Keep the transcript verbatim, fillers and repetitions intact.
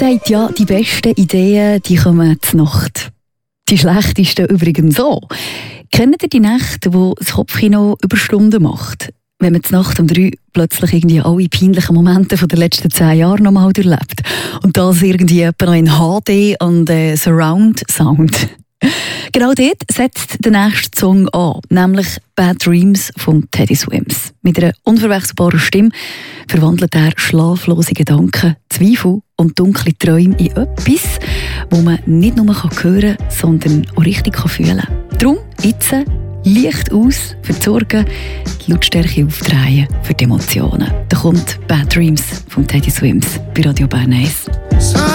sagt ja, die besten Ideen, die kommen zur Nacht. Die schlechtesten übrigens auch. Kennt ihr die Nächte, wo das Kopfkino Überstunden macht? Wenn man zur Nacht um drei plötzlich irgendwie alle peinlichen Momente von den letzten zehn Jahren nochmal durchlebt. Und das irgendwie etwa noch in H D und äh, Surround Sound. Genau dort setzt der nächste Song an, nämlich «Bad Dreams» von Teddy Swims. Mit einer unverwechselbaren Stimme verwandelt er schlaflose Gedanken, Zweifel und dunkle Träume in etwas, wo man nicht nur hören kann, sondern auch richtig fühlen kann. Darum jetzt Licht aus für die Sorgen, die Lautstärke aufdrehen für die Emotionen. Da kommt «Bad Dreams» von Teddy Swims bei Radio Bern eins.